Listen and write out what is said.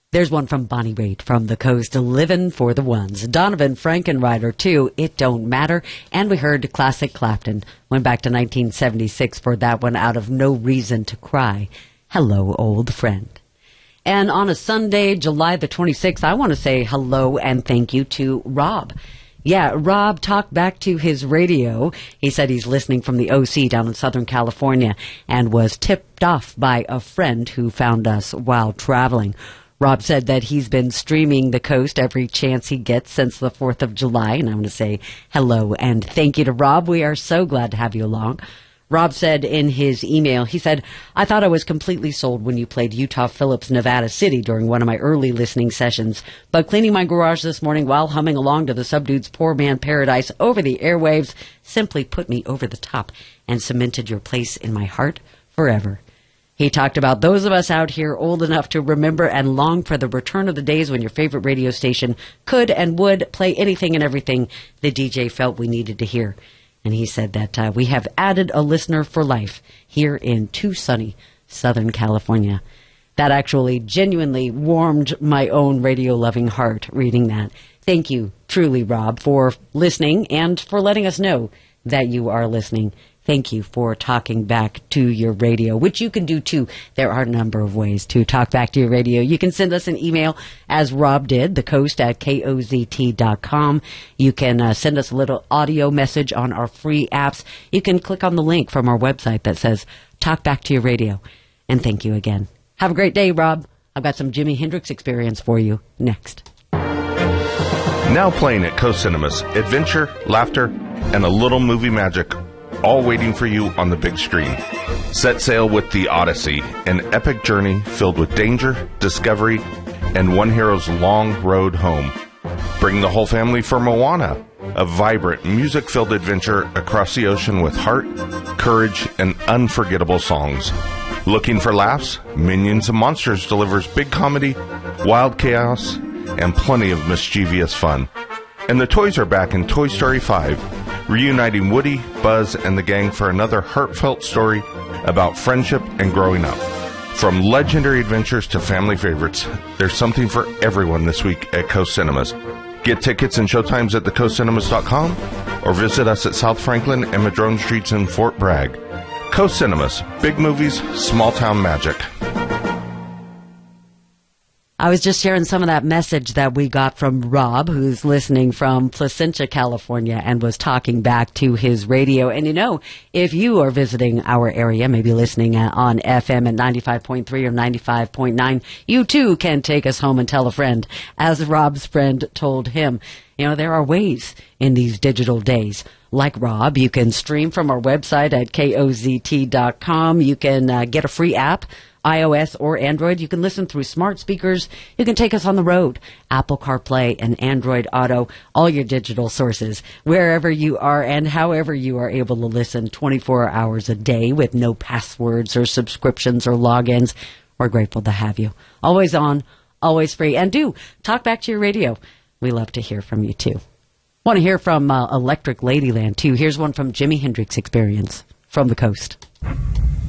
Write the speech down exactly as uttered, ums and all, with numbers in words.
There's one from Bonnie Raitt from the coast, Livin' for the Ones. Donovan Frankenrider, too, It Don't Matter. And we heard classic Clapton. Went back to nineteen seventy-six for that one, Out of No Reason to Cry. Hello, old friend. And on a Sunday, July the twenty-sixth, I want to say hello and thank you to Rob. Yeah, Rob talked back to his radio. He said he's listening from the O C down in Southern California and was tipped off by a friend who found us while traveling. Rob said that he's been streaming the coast every chance he gets since the fourth of July, and I want to say hello and thank you to Rob. We are so glad to have you along. Rob said in his email, he said, I thought I was completely sold when you played Utah Phillips, Nevada City during one of my early listening sessions, but cleaning my garage this morning while humming along to the Subdude's Poor Man Paradise over the airwaves simply put me over the top and cemented your place in my heart forever. He talked about those of us out here old enough to remember and long for the return of the days when your favorite radio station could and would play anything and everything the D J felt we needed to hear. And he said that uh, we have added a listener for life here in too sunny Southern California. That actually genuinely warmed my own radio-loving heart reading that. Thank you, truly, Rob, for listening and for letting us know that you are listening. Thank you for talking back to your radio, which you can do too. There are a number of ways to talk back to your radio. You can send us an email, as Rob did, thecoast at K O Z T dot com. You can uh, send us a little audio message on our free apps. You can click on the link from our website that says, Talk Back to Your Radio. And thank you again. Have a great day, Rob. I've got some Jimi Hendrix Experience for you next. Now playing at Coast Cinemas, adventure, laughter, and a little movie magic, all waiting for you on the big screen. Set sail with The Odyssey, an epic journey filled with danger, discovery, and one hero's long road home. Bring the whole family for Moana, a vibrant, music-filled adventure across the ocean with heart, courage, and unforgettable songs. Looking for laughs? Minions and Monsters delivers big comedy, wild chaos, and plenty of mischievous fun. And the toys are back in Toy Story five, reuniting Woody, Buzz, and the gang for another heartfelt story about friendship and growing up. From legendary adventures to family favorites, there's something for everyone this week at Coast Cinemas. Get tickets and showtimes at the coast cinemas dot com or visit us at South Franklin and Madrone Streets in Fort Bragg. Coast Cinemas, big movies, small town magic. I was just sharing some of that message that we got from Rob, who's listening from Placentia, California, and was talking back to his radio. And you know, if you are visiting our area, maybe listening on F M at ninety-five point three or ninety-five point nine, you too can take us home and tell a friend, as Rob's friend told him. You know, there are ways in these digital days. Like Rob, you can stream from our website at K O Z T dot com. You can uh, get a free app, iOS or Android. You can listen through smart speakers. You can take us on the road, Apple CarPlay and Android Auto, all your digital sources, wherever you are and however you are able to listen twenty-four hours a day with no passwords or subscriptions or logins. We're grateful to have you. Always on, always free. And do talk back to your radio. We love to hear from you, too. Want to hear from uh, Electric Ladyland, too. Here's one from Jimi Hendrix Experience from the coast.